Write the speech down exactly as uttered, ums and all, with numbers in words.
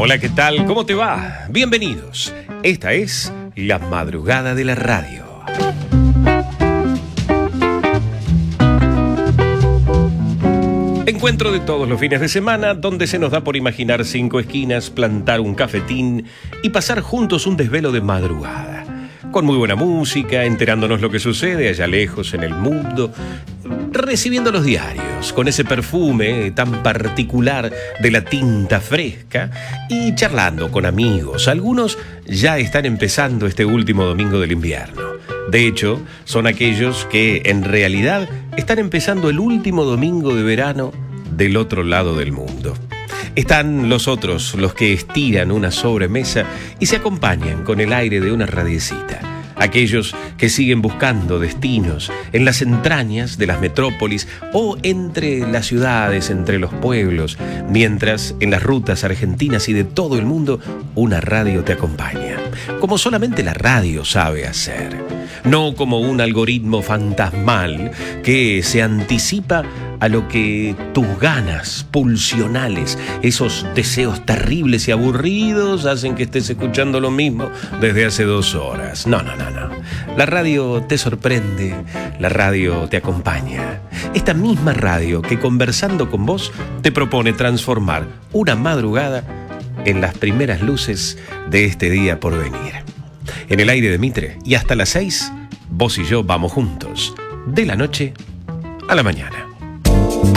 Hola, ¿qué tal? ¿Cómo te va? Bienvenidos. Esta es La Madrugada de la Radio. Encuentro de todos los fines de semana donde se nos da por imaginar cinco esquinas, plantar un cafetín y pasar juntos un desvelo de madrugada. Con muy buena música, enterándonos lo que sucede allá lejos en el mundo, recibiendo los diarios con ese perfume tan particular de la tinta fresca y charlando con amigos. Algunos ya están empezando este último domingo del invierno. De hecho, son aquellos que en realidad están empezando el último domingo de verano del otro lado del mundo. Están los otros, los que estiran una sobremesa y se acompañan con el aire de una radiecita. Aquellos que siguen buscando destinos en las entrañas de las metrópolis o entre las ciudades, entre los pueblos, mientras en las rutas argentinas y de todo el mundo una radio te acompaña, como solamente la radio sabe hacer. No como un algoritmo fantasmal que se anticipa a lo que tus ganas pulsionales, esos deseos terribles y aburridos hacen que estés escuchando lo mismo desde hace dos horas. No, no, no, no. La radio te sorprende, la radio te acompaña. Esta misma radio que conversando con vos te propone transformar una madrugada en las primeras luces de este día por venir. En el aire de Mitre y hasta las seis, vos y yo vamos juntos, de la noche a la mañana.